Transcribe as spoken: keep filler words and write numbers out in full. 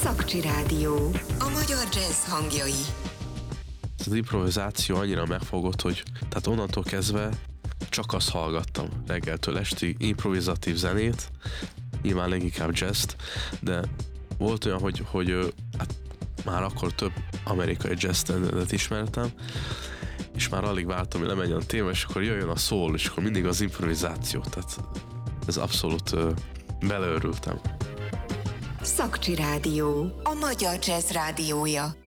Szakcsi Rádió. A magyar jazz hangjai. Az improvizáció annyira megfogott, hogy tehát onnantól kezdve csak azt hallgattam reggeltől estig, improvizatív zenét, nyilván leginkább jazzt, de volt olyan, hogy, hogy hát már akkor több amerikai jazz standardet ismertem, és már alig vártam, hogy lemenjen a téma, és akkor jöjjön a szól, és akkor mindig az improvizáció, tehát ez abszolút uh, beleörültem. Szakcsi Rádió. A magyar jazz rádiója.